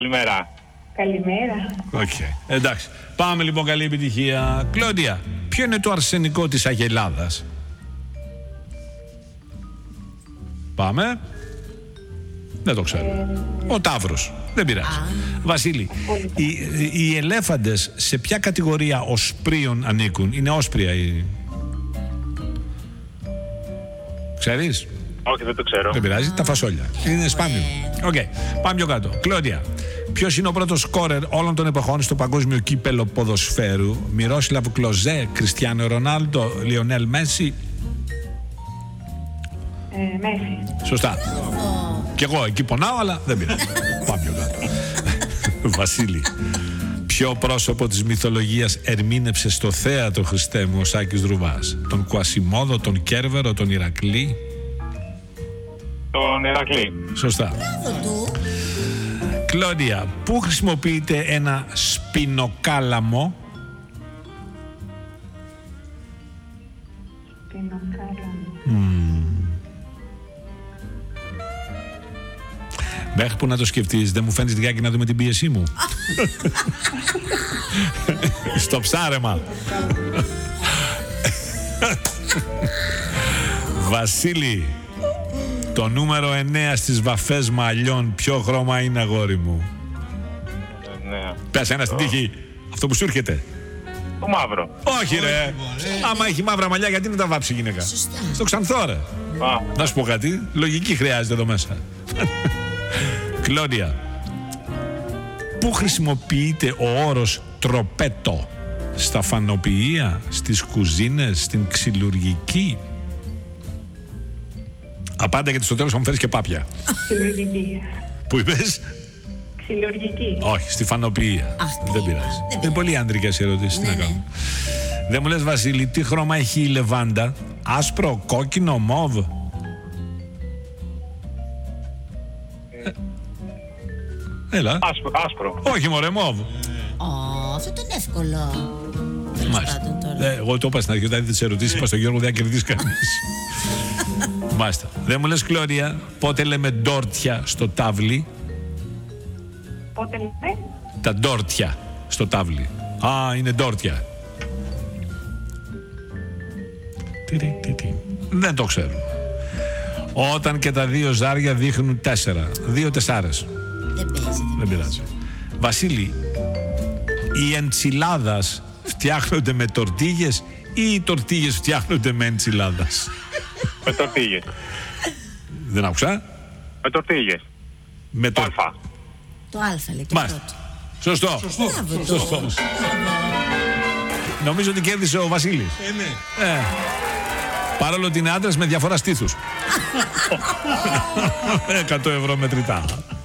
Καλημέρα. Καλημέρα. Okay. Εντάξει. Πάμε λοιπόν, καλή επιτυχία. Κλόντια, ποιο είναι το αρσενικό της Αγελάδας? Πάμε. Δεν το ξέρω. Ο Ταύρος. Δεν πειράζει. Βασίλη, οι ελέφαντες σε ποια κατηγορία οσπρίων ανήκουν? Είναι όσπρια ή... Ξέρεις? Όχι, δεν το ξέρω. Δεν πειράζει, τα φασόλια. Είναι σπάνιο. Okay. Πάμε πιο κάτω. Κλόντια, ποιος είναι ο πρώτος σκόρερ όλων των εποχών στο παγκόσμιο κύπελο ποδοσφαίρου? Μιρόσλαβ Κλοζέ, Κριστιάνο Ρονάλντο, Λιονέλ Μέση? Μέση. Σωστά. Κι εγώ εκεί πονάω, αλλά δεν πειράζει. Πάμε πιο κάτω. Βασίλη, ποιο πρόσωπο της μυθολογίας ερμήνευσε στο θέατρο, Χριστέ μου, ο Σάκης Δρουβάς? Τον Κουασιμόδο, τον Κέρβερο, τον Ηρακλή? Τον Ηρακλή. Σωστά. Κλόντια, πού χρησιμοποιείται ένα σπινοκάλαμο? Μέχρι που να το σκεφτείς, δεν μου φαίνεις λιγάκι να δούμε την πίεσή μου? Στο ψάρεμα. Βασίλη, το νούμερο 9 στις βαφές μαλλιών ποιο χρώμα είναι, αγόρι μου? Πες ένα στην τύχη, αυτό που σου έρχεται. Το μαύρο. Όχι ρε. Άμα έχει μαύρα μαλλιά, γιατί να τα βάψει η γυναίκα? Στο ξανθό ρε. Να σου πω κάτι, λογική χρειάζεται εδώ μέσα. Κλόντια, πού χρησιμοποιείται ο όρος τροπέτο? Στα φανοποιεία, στις κουζίνες, στην ξυλουργική? Απάντα, γιατί στο τέλος θα μου φέρεις και πάπια. Ξυλουργική. Πού είπες? Ξυλουργική. Όχι, στη φανοποιεία. Δεν πειράζει. Είναι πολύ άντρικες οι ερωτήσεις. Τι να κάνω. Δεν μου λες, Βασίλη, τι χρώμα έχει η λεβάντα? Άσπρο, κόκκινο, μόβ? Έλα. Άσπρο. Όχι μωρέ, μόβ. Αυτό ήταν εύκολο. Μάλιστα. Εγώ το είπα στην αρχή, όταν είδε τις ερωτήσεις, είπα στον Γιώργο, δεν θα κερδίσει κανείς. Μάλιστα. Δεν μου λες, Κλόρια, πότε λέμε ντόρτια στο τάβλι? Πότε λέμε? Τα ντόρτια στο τάβλι. Α, είναι ντόρτια. Δεν το ξέρω. Όταν και τα δύο ζάρια δείχνουν 4. 2 τεσσάρες. Δεν πειράζει. Βασίλη, οι εντσιλάδας φτιάχνονται με τορτίγες ή οι τορτίγες φτιάχνονται με εντσιλάδας? Με τορτίγες. Δεν άκουσα. Με τορτίγες. Με το Αλφα. Το αλφα λέει και Μάλιστα. πρώτο. Σωστό. Νομίζω ότι κέρδισε ο Βασίλης. Ναι. Παρόλο ότι είναι άντρας με διαφορά στήθους. 100 ευρώ μετρητά.